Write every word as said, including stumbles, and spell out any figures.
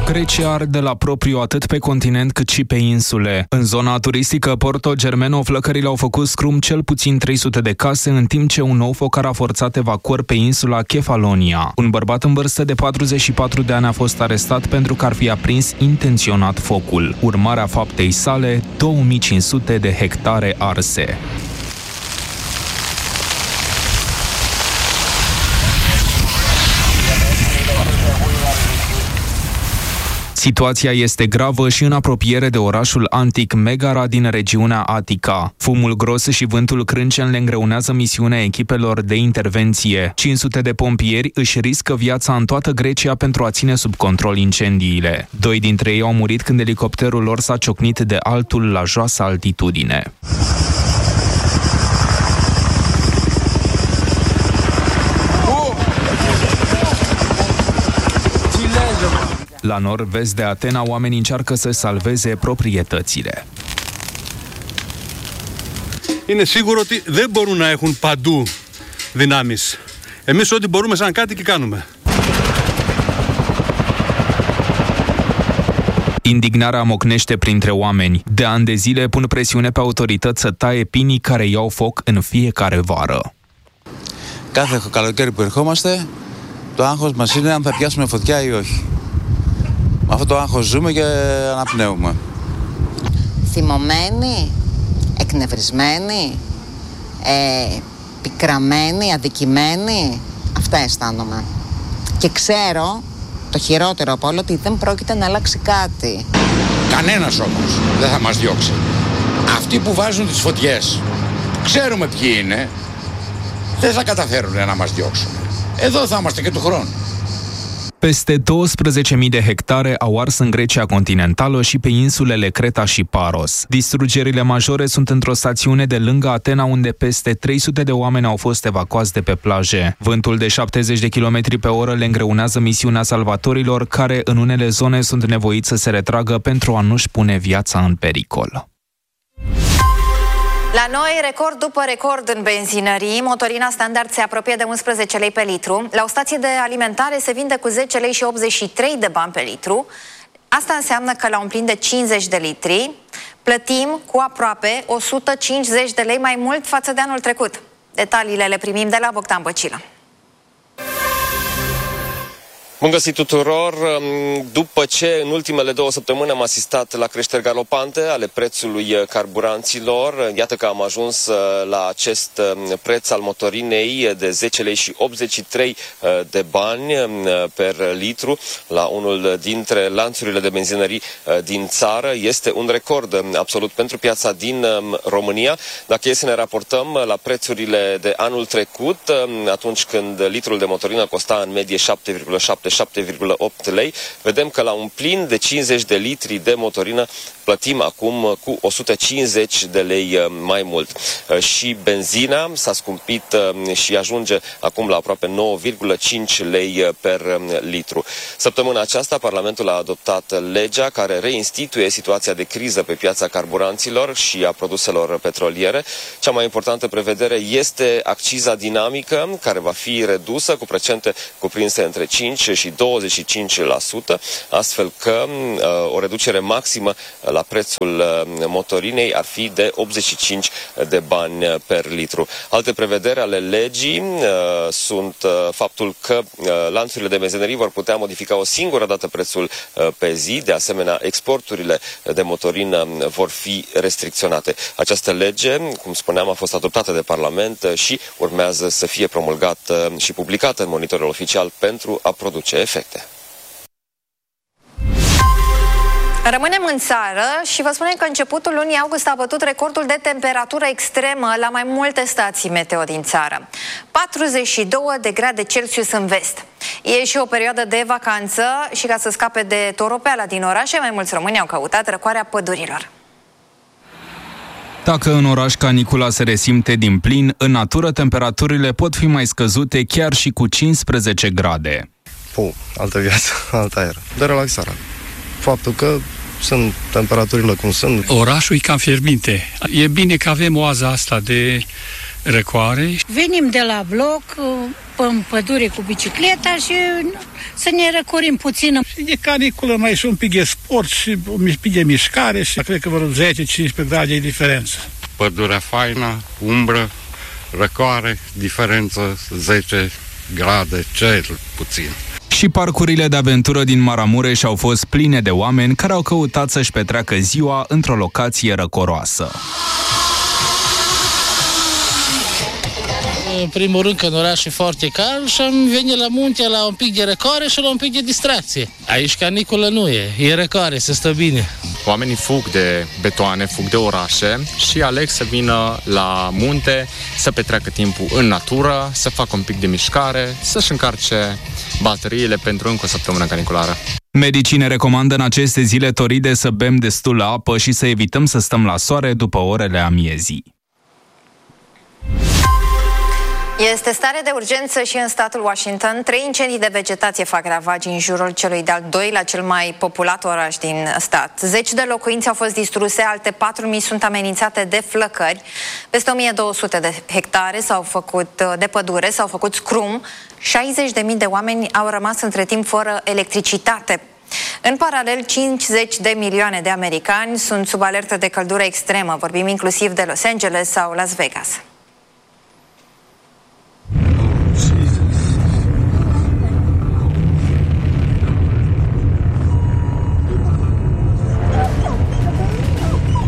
Grecia arde la propriu atât pe continent cât și pe insule. În zona turistică Porto Germeno, flăcările au făcut scrum cel puțin trei sute de case, în timp ce un nou focar a forțat evacuări pe insula Kefalonia. Un bărbat în vârstă de patruzeci și patru de ani a fost arestat pentru că ar fi aprins intenționat focul. Urmarea faptei sale, două mii cinci sute de hectare arse. Situația este gravă și în apropiere de orașul antic Megara din regiunea Atica. Fumul gros și vântul crâncen le îngreunează misiunea echipelor de intervenție. cinci sute de pompieri își riscă viața în toată Grecia pentru a ține sub control incendiile. Doi dintre ei au murit când elicopterul lor s-a ciocnit de altul la joasă altitudine. La nord-vest de Atena, oamenii încearcă să salveze proprietățile. Είναι σίγουρο ότι δεν μπορούν να έχουν παντού δυνάμεις. Εμείς ό,τι μπορούμε σαν κάτι και κάνουμε. Indignarea mocnește printre oameni. De ani de zile pun presiune pe autorități să taie pinii care iau foc în fiecare vară. Κάθε καλοκαίρι που ερχόμαστε, το άγχος μας είναι αν θα πιάσουμε φωτιά ή όχι. Με αυτό το άγχος ζούμε και αναπνέουμε. Θυμωμένοι, εκνευρισμένοι, ε, πικραμένοι, αδικημένοι. Αυτά αισθάνομαι. Και ξέρω, το χειρότερο από όλο, ότι δεν πρόκειται να αλλάξει κάτι. Κανένας όμως δεν θα μας διώξει. Αυτοί που βάζουν τις φωτιές, ξέρουμε ποιοι είναι, δεν θα καταφέρουν να μας διώξουν. Εδώ θα είμαστε και του χρόνου. Peste douăsprezece mii de hectare au ars în Grecia continentală și pe insulele Creta și Paros. Distrugerile majore sunt într-o stațiune de lângă Atena, unde peste trei sute de oameni au fost evacuați de pe plaje. Vântul de șaptezeci de kilometri pe oră le îngreunează misiunea salvatorilor, care în unele zone sunt nevoiți să se retragă pentru a nu-și pune viața în pericol. La noi, record după record în benzinării, motorina standard se apropie de unsprezece lei pe litru. La o stație de alimentare se vinde cu zece lei și optzeci și trei de bani pe litru. Asta înseamnă că la un plin de cincizeci de litri plătim cu aproape o sută cincizeci de lei mai mult față de anul trecut. Detaliile le primim de la Bogdan Băcilă. Bun găsit tuturor! După ce în ultimele două săptămâni am asistat la creșteri galopante ale prețului carburanților, iată că am ajuns la acest preț al motorinei de zece lei și optzeci și trei de bani per litru la unul dintre lanțurile de benzinării din țară. Este un record absolut pentru piața din România. Dacă e să ne raportăm la prețurile de anul trecut, atunci când litrul de motorină costa în medie șapte virgulă șapte șapte virgulă opt lei, vedem că la un plin de cincizeci de litri de motorină plătim acum cu o sută cincizeci de lei mai mult. Și benzina s-a scumpit și ajunge acum la aproape nouă virgulă cinci lei per litru. Săptămâna aceasta Parlamentul a adoptat legea care reinstituie situația de criză pe piața carburanților și a produselor petroliere. Cea mai importantă prevedere este acciza dinamică, care va fi redusă cu procente cuprinse între cinci și douăzeci și cinci la sută, astfel că uh, o reducere maximă la prețul uh, motorinei ar fi de optzeci și cinci de bani per litru. Alte prevederi ale legii uh, sunt uh, faptul că uh, lanțurile de benzinării vor putea modifica o singură dată prețul uh, pe zi, de asemenea exporturile de motorină vor fi restricționate. Această lege, cum spuneam, a fost adoptată de Parlament și urmează să fie promulgată și publicată în monitorul oficial pentru a produce efecte. Rămânem în țară și vă spunem că începutul lunii august a bătut recordul de temperatură extremă la mai multe stații meteo din țară. patruzeci și doi de grade Celsius în vest. E și o perioadă de vacanță și ca să scape de toropeala din orașe, mai mulți români au căutat răcoarea pădurilor. Dacă în oraș canicula se resimte din plin, în natură temperaturile pot fi mai scăzute chiar și cu cincisprezece grade. Puh, altă viață, alt aer. De relaxare. Faptul că sunt temperaturile cum sunt. Orașul e cam fierbinte. E bine că avem oaza asta de răcoare. Venim de la bloc, în pădure cu bicicleta și să ne răcorim puțin. E caniculă, mai și un pic de sport și un pic de mișcare și cred că vreo zece cincisprezece grade e diferență. Pădurea faină, umbră, răcoare, diferență zece grade cel puțin. Și parcurile de aventură din Maramureș au fost pline de oameni care au căutat să-și petreacă ziua într-o locație răcoroasă. În primul rând că în oraș e foarte cald și am venit la munte la un pic de răcoare și la un pic de distracție. Aici caniculă nu e, e răcoare, se stă bine. Oamenii fug de betoane, fug de orașe și aleg să vină la munte, să petreacă timpul în natură, să facă un pic de mișcare, să-și încarce bateriile pentru încă o săptămână caniculară. Medicii ne recomandă în aceste zile toride să bem destulă apă și să evităm să stăm la soare după orele amiezii. Este stare de urgență și în statul Washington. Trei incendii de vegetație fac ravagi în jurul celui de-al doilea cel mai populat oraș din stat. Zeci de locuințe au fost distruse, alte patru mii sunt amenințate de flăcări. Peste o mie două sute de hectare s-au făcut de pădure, s-au făcut scrum. șaizeci de mii de oameni au rămas între timp fără electricitate. În paralel, cincizeci de milioane de americani sunt sub alertă de căldură extremă. Vorbim inclusiv de Los Angeles sau Las Vegas.